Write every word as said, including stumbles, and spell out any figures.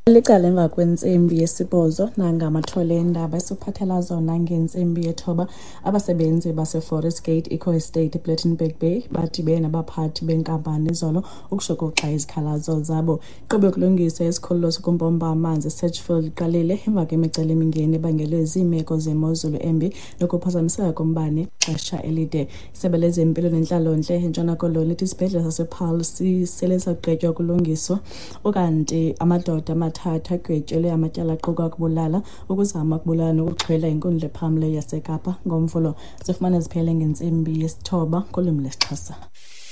Licala emva kwentsimbi yesibhozo nangamathole endaba esiphathela zona ngentsimbi yethoba. Abasebenzi base-Forest Gate Eco Estate ePlattenberg Bay badibene nabaphathi benkampani izolo ukushokoxa izikhalazo zabo. Inkqubo yokulungisa isikhululo sokumpompa amanzi eSatchfield iqalile emva kwemiceli emingeni ebangelwe ziimeko zemozulu embi nokuphazamiseka kombane xesha elide. Isebe lezempilo nentlalontle eNtshona Koloni lithi isibhedlele sasePaarl sisele sagqitywa ukulungiswa, ukanti amadoda amathathu agwetyelwe amatyala aquka ukubulala, ukuzama ukubulala nokuxhwila inkundla ephambili yaseKapa ngomvulo. Zifumana ziphele ngentsimbi yesithoba kulwimi lesiXhosa.